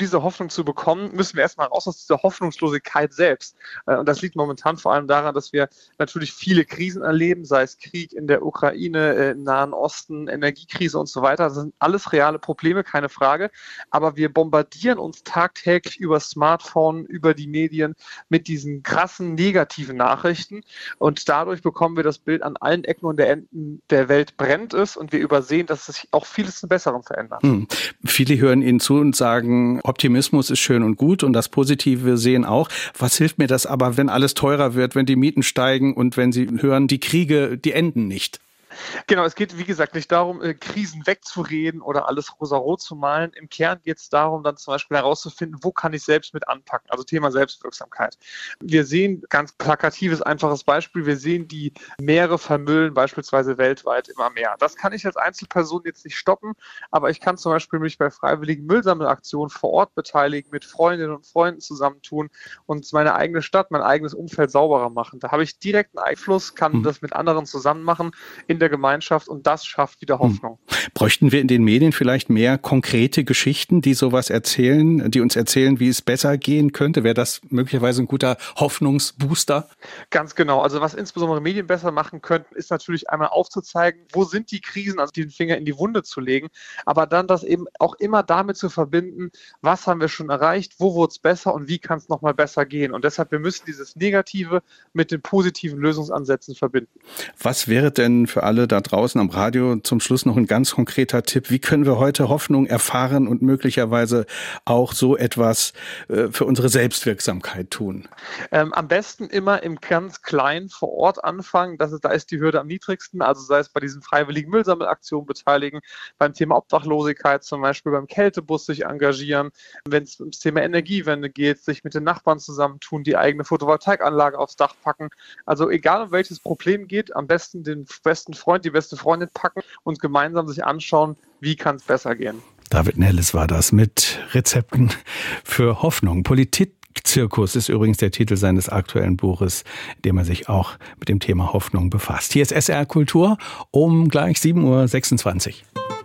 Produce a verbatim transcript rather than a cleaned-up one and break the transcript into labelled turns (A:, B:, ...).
A: diese Hoffnung zu bekommen, müssen wir erstmal raus aus dieser Hoffnungslosigkeit selbst. Und das liegt momentan vor allem daran, dass wir natürlich viele Krisen erleben, sei es Krieg in der Ukraine, im Nahen Osten, Energiekrise und so weiter. Das sind alles reale Probleme, keine Frage. Aber wir bombardieren uns tagtäglich über Smartphone, über die Medien mit diesen krassen negativen Nachrichten. Und dadurch bekommen wir das Bild, an allen Ecken und Enden der Welt brennt es und wir übersehen, dass sich auch vieles zum Besseren verändert.
B: Hm. Viele hören Ihnen zu und sagen, Optimismus ist schön und gut und das Positive sehen auch. Was hilft mir das aber, wenn alles teurer wird, wenn die Mieten steigen und wenn Sie hören, die Kriege, die enden nicht?
A: Genau, es geht, wie gesagt, nicht darum, Krisen wegzureden oder alles rosarot zu malen. Im Kern geht es darum, dann zum Beispiel herauszufinden, wo kann ich selbst mit anpacken, also Thema Selbstwirksamkeit. Wir sehen, ganz plakatives, einfaches Beispiel, wir sehen die Meere vermüllen beispielsweise weltweit immer mehr. Das kann ich als Einzelperson jetzt nicht stoppen, aber ich kann zum Beispiel mich bei freiwilligen Müllsammelaktionen vor Ort beteiligen, mit Freundinnen und Freunden zusammentun und meine eigene Stadt, mein eigenes Umfeld sauberer machen. Da habe ich direkten Einfluss, kann hm. das mit anderen zusammen machen, in der Gemeinschaft, und das schafft wieder Hoffnung.
B: Hm. Bräuchten wir in den Medien vielleicht mehr konkrete Geschichten, die sowas erzählen, die uns erzählen, wie es besser gehen könnte? Wäre das möglicherweise ein guter Hoffnungsbooster?
A: Ganz genau. Also was insbesondere Medien besser machen könnten, ist natürlich einmal aufzuzeigen, wo sind die Krisen, also den Finger in die Wunde zu legen, aber dann das eben auch immer damit zu verbinden, was haben wir schon erreicht, wo wurde es besser und wie kann es nochmal besser gehen. Und deshalb, wir müssen dieses Negative mit den positiven Lösungsansätzen verbinden.
B: Was wäre denn für alle da draußen am Radio zum Schluss noch ein ganz konkreter Tipp? Wie können wir heute Hoffnung erfahren und möglicherweise auch so etwas äh, für unsere Selbstwirksamkeit tun?
A: Ähm, am besten immer im ganz Kleinen vor Ort anfangen. Das ist, da ist die Hürde am niedrigsten. Also sei es bei diesen freiwilligen Müllsammelaktionen beteiligen, beim Thema Obdachlosigkeit zum Beispiel, beim Kältebus sich engagieren, wenn es ums Thema Energiewende geht, sich mit den Nachbarn zusammentun, die eigene Photovoltaikanlage aufs Dach packen. Also egal um welches Problem geht, am besten den besten Freund, die beste Freundin packen und gemeinsam sich anschauen, wie kann es besser gehen.
B: David Nelles war das mit Rezepten für Hoffnung. Politikzirkus ist übrigens der Titel seines aktuellen Buches, in dem er sich auch mit dem Thema Hoffnung befasst. Hier ist S R Kultur um gleich sieben Uhr sechsundzwanzig.